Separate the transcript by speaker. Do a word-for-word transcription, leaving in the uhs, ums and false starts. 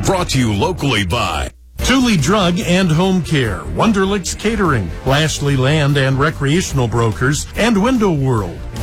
Speaker 1: Brought to you locally by
Speaker 2: Thule Drug and Home Care, Wonderlicks Catering, Lashley Land and Recreational Brokers, and Window World.